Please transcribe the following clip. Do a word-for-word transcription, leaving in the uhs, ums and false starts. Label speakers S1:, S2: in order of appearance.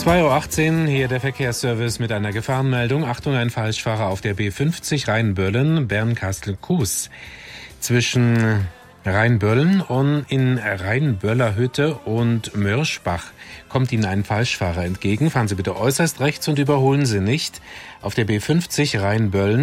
S1: zwei Uhr achtzehn, hier der Verkehrsservice mit einer Gefahrenmeldung. Achtung, ein Falschfahrer auf der B fünfzig Rheinböllen, Bernkastel-Kues. Zwischen Rheinböllen und in Rheinböllerhütte und Mörschbach kommt Ihnen ein Falschfahrer entgegen. Fahren Sie bitte äußerst rechts und überholen Sie nicht. Auf der B fünfzig Rheinböllen